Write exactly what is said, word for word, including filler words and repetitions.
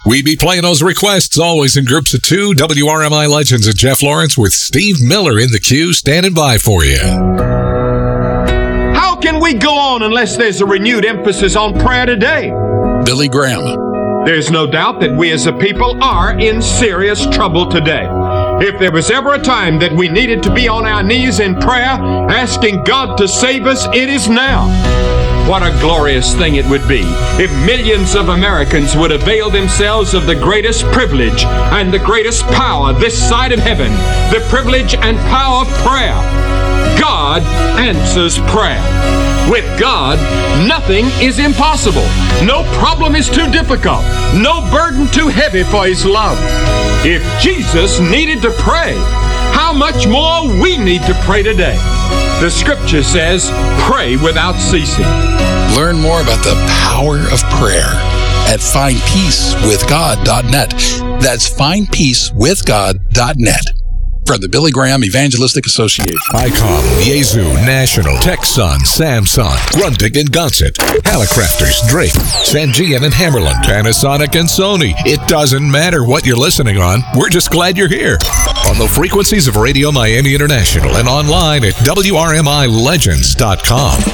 We be playing those requests always in groups of two. W R M I Legends and Jeff Lawrence with Steve Miller in the queue standing by for you. How can we go on unless there's a renewed emphasis on prayer today? Billy Graham. There's no doubt that we as a people are in serious trouble today. If there was ever a time that we needed to be on our knees in prayer, asking God to save us, it is now. What a glorious thing it would be if millions of Americans would avail themselves of the greatest privilege and the greatest power this side of heaven, the privilege and power of prayer. God answers prayer. With God, nothing is impossible. No problem is too difficult. No burden too heavy for His love. If Jesus needed to pray, how much more we need to pray today. The scripture says, pray without ceasing. Learn more about the power of prayer at find peace with god dot net. That's find peace with god dot net. From the Billy Graham Evangelistic Association. ICOM, Yazoo, National, Texan, Samsung, Grundig and Gonset, Hallicrafters, Drake, Sangean and Hammerland, Panasonic and Sony. It doesn't matter what you're listening on. We're just glad you're here. On the frequencies of Radio Miami International and online at W R M I legends dot com.